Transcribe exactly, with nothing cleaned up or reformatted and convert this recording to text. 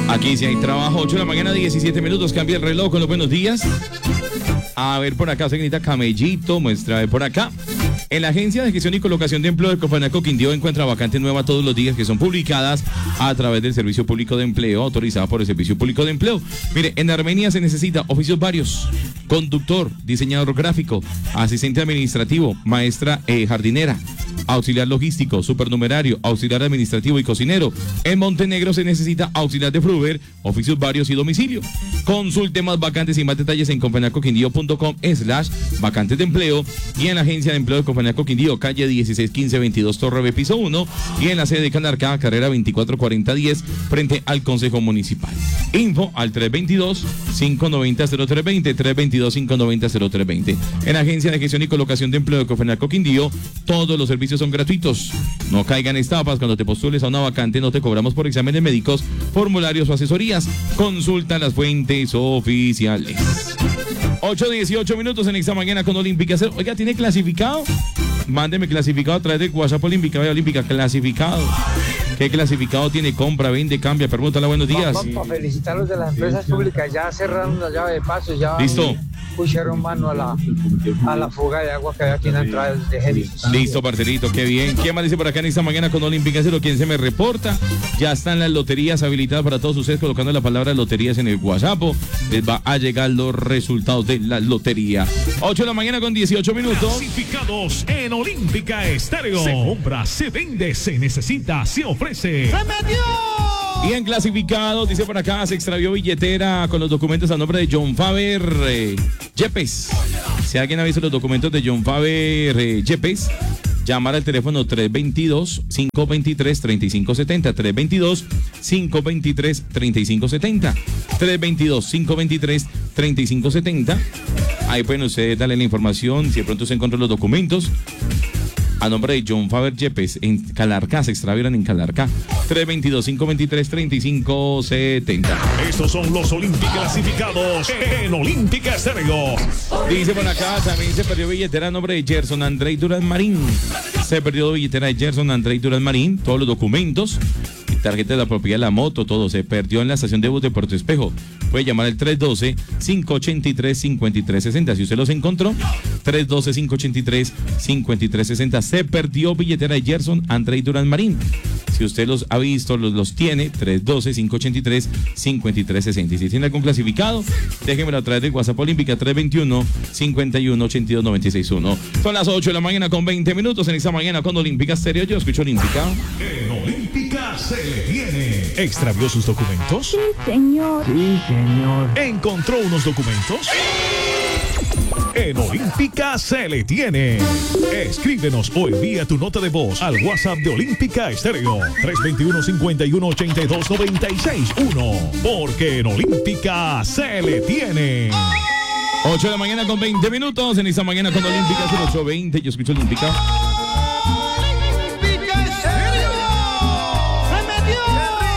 Aquí sí hay trabajo, ocho de la mañana, diecisiete minutos, cambia el reloj con los buenos días. A ver por acá, señorita Camellito, muestra por acá. En la Agencia de Gestión y Colocación de Empleo de Cofanaco Quindío encuentra vacante nueva todos los días que son publicadas a través del Servicio Público de Empleo, autorizada por el Servicio Público de Empleo. Mire, en Armenia se necesita oficios varios: conductor, diseñador gráfico, asistente administrativo, maestra eh, jardinera, auxiliar logístico, supernumerario, auxiliar administrativo y cocinero. En Montenegro se necesita auxiliar de fruver, oficios varios y domicilio. Consulte más vacantes y más detalles en confanacoquindío.com slash vacantes de empleo y en la Agencia de Empleo de Confanaco Quindío, calle dieciséis quince veintidós Torre B, piso uno, y en la sede de Calarcá, carrera veinticuatro cuarenta diez, frente al Consejo Municipal. Info al tres veintidós, cinco noventa, cero tres veinte, tres veintidós, cinco noventa, cero tres veinte. En la Agencia de Gestión y Colocación de Empleo de Confanaco Quindío, todos los servicios son gratuitos. No caigan estafas. Cuando te postules a una vacante no te cobramos por exámenes médicos, formularios o asesorías. Consulta las fuentes oficiales. ocho dieciocho minutos en esta mañana con Olímpica. Oiga, ¿tiene clasificado? Mándeme clasificado a través de WhatsApp Olímpica. Vaya Olímpica, clasificado. ¿Qué clasificado tiene? Compra, vende, cambia. Pregúntale, buenos días. Vamos a felicitarlos de las empresas públicas. Ya cerraron la llave de paso. Ya listo. Pusieron mano a la, a la fuga de agua que hay aquí en la entrada de Jerez. Listo, parcerito, qué bien. ¿Quién más dice por acá en esta mañana con Olímpica Cero? ¿Quién se me reporta? Ya están las loterías habilitadas para todos ustedes, colocando la palabra loterías en el WhatsApp. Les va a llegar los resultados de la lotería. ocho de la mañana con dieciocho minutos. Clasificados en Olímpica Estéreo. Se compra, se vende, se necesita, se ofrece. ¡Se metió! Bien clasificados, dice por acá, se extravió billetera con los documentos a nombre de John Faber eh, Yepes. Si alguien ha visto los documentos de John Faber eh, Yepes, llamar al teléfono tres veintidós, cinco veintitrés, treinta y cinco setenta, tres veintidós, cinco veintitrés, treinta y cinco setenta, tres veintidós, cinco veintitrés, treinta y cinco setenta. Ahí pueden ustedes darle la información, si de pronto se encuentran los documentos a nombre de John Faber Yepes en Calarcá, se extravieron en Calarcá. tres veintidós, cinco veintitrés, treinta y cinco setenta. Estos son los Olímpicos clasificados en Olímpica Estéreo. Dice por acá, también se perdió billetera a nombre de Gerson Andrei Durán Marín. Se perdió billetera de Gerson Andrei Durán Marín, todos los documentos, tarjeta de la propiedad de la moto, todo se perdió en la estación de bus de Puerto Espejo. Puede llamar al tres doce, cinco ochenta y tres, cincuenta y tres sesenta. Si usted los encontró, tres doce, cinco ochenta y tres, cincuenta y tres sesenta. Se perdió billetera de Gerson Andrei Durán Marín. Si usted los ha visto, los, los tiene, tres doce, cinco ochenta y tres, cincuenta y tres sesenta. Y si tiene algún clasificado, déjenmelo a través de WhatsApp Olímpica tres veintiuno, cincuenta y uno, ochenta y dos, noventa y seis uno. Son las ocho de la mañana con veinte minutos en esta mañana con Olímpica Estéreo. Yo escucho Olímpica. En Olímpica se le tiene. ¿Extravió sus documentos? Sí, señor. Sí, señor. ¿Encontró unos documentos? En Olímpica se le tiene. Escríbenos o envía tu nota de voz al WhatsApp de Olímpica Estéreo tres veintiuno, cincuenta y uno, ochenta y dos, noventa y seis uno. Porque en Olímpica se le tiene. ocho de la mañana con veinte minutos en esta mañana con Olímpica, ocho veinte. Yo escucho Olímpica.